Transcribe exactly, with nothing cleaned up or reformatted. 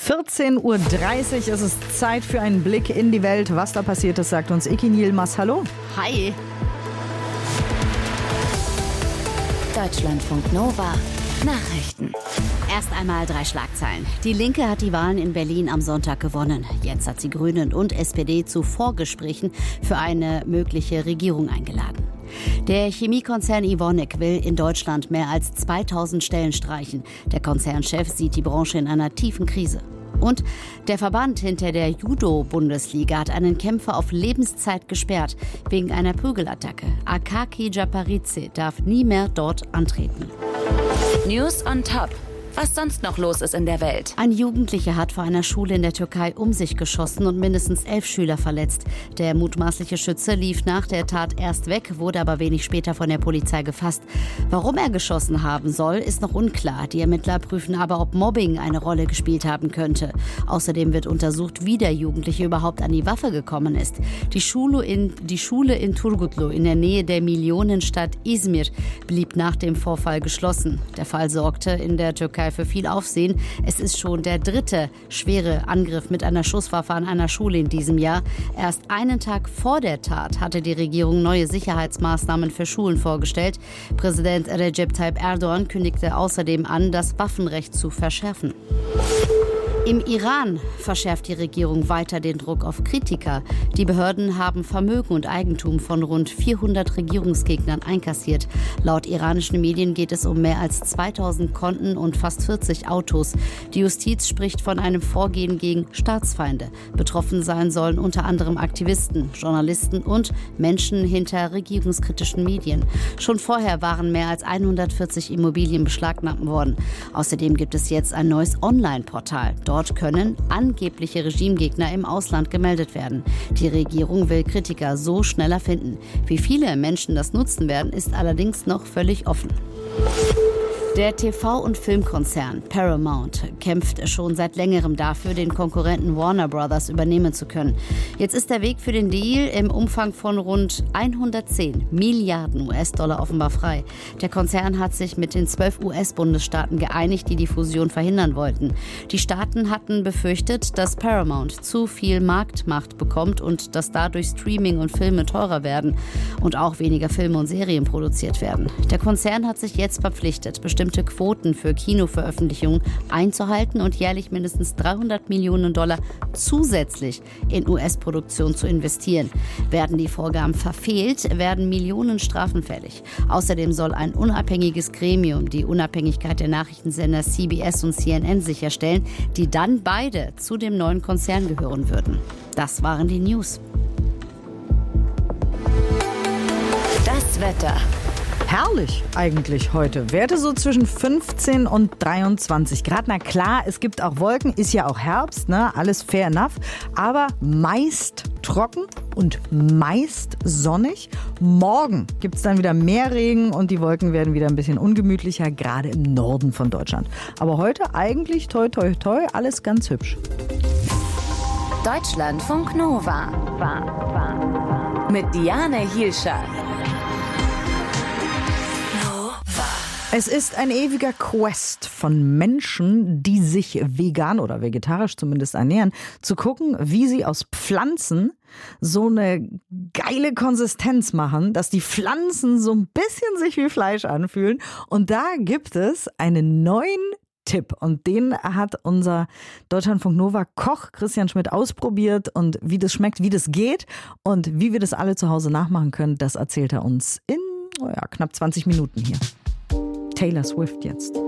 vierzehn Uhr dreißig, es ist Zeit für einen Blick in die Welt. Was da passiert ist, sagt uns Ekin Yilmaz. Hallo. Hi. Deutschlandfunk Nova. Nachrichten. Erst einmal drei Schlagzeilen. Die Linke hat die Wahlen in Berlin am Sonntag gewonnen. Jetzt hat sie Grünen und S P D zu Vorgesprächen für eine mögliche Regierung eingeladen. Der Chemiekonzern Evonik will in Deutschland mehr als zweitausend Stellen streichen. Der Konzernchef sieht die Branche in einer tiefen Krise. Und der Verband hinter der Judo-Bundesliga hat einen Kämpfer auf Lebenszeit gesperrt wegen einer Prügelattacke. Akaki Japaridze darf nie mehr dort antreten. News on Top. Was sonst noch los ist in der Welt. Ein Jugendlicher hat vor einer Schule in der Türkei um sich geschossen und mindestens elf Schüler verletzt. Der mutmaßliche Schütze lief nach der Tat erst weg, wurde aber wenig später von der Polizei gefasst. Warum er geschossen haben soll, ist noch unklar. Die Ermittler prüfen aber, ob Mobbing eine Rolle gespielt haben könnte. Außerdem wird untersucht, wie der Jugendliche überhaupt an die Waffe gekommen ist. Die Schule in, die Schule in Turgutlu in der Nähe der Millionenstadt Izmir blieb nach dem Vorfall geschlossen. Der Fall sorgte in der Türkei für viel Aufsehen. Es ist schon der dritte schwere Angriff mit einer Schusswaffe an einer Schule in diesem Jahr. Erst einen Tag vor der Tat hatte die Regierung neue Sicherheitsmaßnahmen für Schulen vorgestellt. Präsident Recep Tayyip Erdogan kündigte außerdem an, das Waffenrecht zu verschärfen. Im Iran verschärft die Regierung weiter den Druck auf Kritiker. Die Behörden haben Vermögen und Eigentum von rund vierhundert Regierungsgegnern einkassiert. Laut iranischen Medien geht es um mehr als zweitausend Konten und fast vierzig Autos. Die Justiz spricht von einem Vorgehen gegen Staatsfeinde. Betroffen sein sollen unter anderem Aktivisten, Journalisten und Menschen hinter regierungskritischen Medien. Schon vorher waren mehr als hundertvierzig Immobilien beschlagnahmt worden. Außerdem gibt es jetzt ein neues Online-Portal. Dort können angebliche Regimegegner im Ausland gemeldet werden. Die Regierung will Kritiker so schneller finden. Wie viele Menschen das nutzen werden, ist allerdings noch völlig offen. Der T V- und Filmkonzern Paramount kämpft schon seit längerem dafür, den Konkurrenten Warner Brothers übernehmen zu können. Jetzt ist der Weg für den Deal im Umfang von rund hundertzehn Milliarden U S-Dollar offenbar frei. Der Konzern hat sich mit den zwölf U S-Bundesstaaten geeinigt, die die Fusion verhindern wollten. Die Staaten hatten befürchtet, dass Paramount zu viel Marktmacht bekommt und dass dadurch Streaming und Filme teurer werden und auch weniger Filme und Serien produziert werden. Der Konzern hat sich jetzt verpflichtet, bestimmte Quoten für Kinoveröffentlichungen einzuhalten und jährlich mindestens dreihundert Millionen Dollar zusätzlich in U S-Produktion zu investieren. Werden die Vorgaben verfehlt, werden Millionen Strafen fällig. Außerdem soll ein unabhängiges Gremium die Unabhängigkeit der Nachrichtensender C B S und C N N sicherstellen, die dann beide zu dem neuen Konzern gehören würden. Das waren die News. Das Wetter. Herrlich eigentlich heute. Werte so zwischen fünfzehn und dreiundzwanzig Grad. Na klar, es gibt auch Wolken, ist ja auch Herbst, ne? Alles fair enough. Aber meist trocken und meist sonnig. Morgen gibt es dann wieder mehr Regen und die Wolken werden wieder ein bisschen ungemütlicher, gerade im Norden von Deutschland. Aber heute eigentlich toi toi toi, alles ganz hübsch. Deutschlandfunk Nova. War, war, war. Mit Diane Hielscher. Es ist ein ewiger Quest von Menschen, die sich vegan oder vegetarisch zumindest ernähren, zu gucken, wie sie aus Pflanzen so eine geile Konsistenz machen, dass die Pflanzen so ein bisschen sich wie Fleisch anfühlen. Und da gibt es einen neuen Tipp und den hat unser Deutschlandfunk Nova Koch Christian Schmidt ausprobiert und wie das schmeckt, wie das geht und wie wir das alle zu Hause nachmachen können, das erzählt er uns in oh ja, knapp zwanzig Minuten hier. Taylor Swift jetzt.